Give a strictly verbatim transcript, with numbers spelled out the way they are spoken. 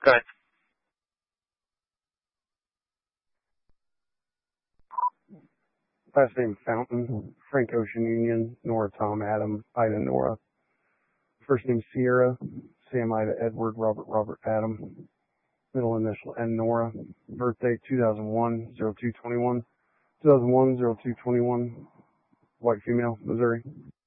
Good. Last name Fountain, Frank Ocean Union, Nora Tom Adam, Ida Nora. First name Sierra, Sam Ida Edward, Robert Robert Adam. Middle initial N Nora. Birthday two thousand one, oh two twenty-one. two thousand one, oh two twenty-one. White female, Missouri.